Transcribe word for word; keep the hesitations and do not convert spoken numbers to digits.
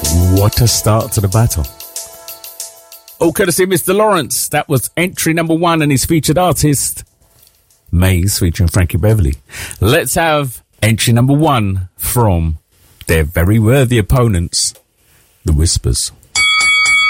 What a start to the battle. All courtesy of Mister Lawrence. That was entry number one and his featured artist, Maze, featuring Frankie Beverly. Let's have entry number one from their very worthy opponents, The Whispers.